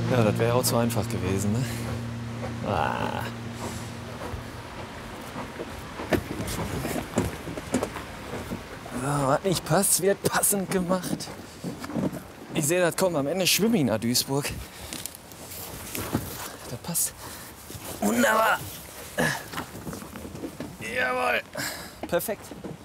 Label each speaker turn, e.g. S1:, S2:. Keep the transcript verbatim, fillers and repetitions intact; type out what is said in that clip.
S1: Ja, das wäre auch zu einfach gewesen, ne? Ah. So, was nicht passt, wird passend gemacht. Ich sehe, das kommt am Ende Schwimmen nach Duisburg. Das passt. Wunderbar. Jawohl. Perfekt.